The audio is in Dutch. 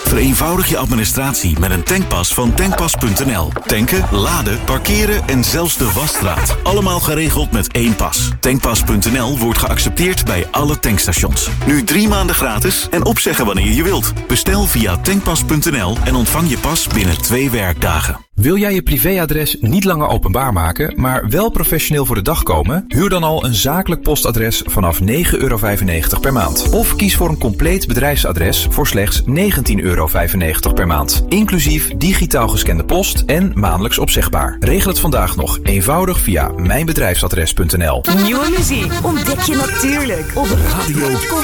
Vereenvoudig je administratie met een tankpas van tankpas.nl. Tanken, laden, parkeren en zelfs de wasstraat. Allemaal geregeld met één pas. Tankpas.nl wordt geaccepteerd bij alle tankstations. Nu 3 maanden gratis en opzeggen wanneer je wilt. Bestel via tankpas.nl en ontvang je pas binnen 2 werkdagen. Wil jij je privéadres niet langer openbaar maken, maar wel professioneel voor de dag komen? Huur dan al een zakelijk postadres vanaf €9,95 per maand. Of kies voor een compleet bedrijfsadres voor slechts €19,95 per maand. Inclusief digitaal gescande post en maandelijks opzegbaar. Regel het vandaag nog eenvoudig via mijnbedrijfsadres.nl. Nieuwe muziek ontdek je natuurlijk op radio.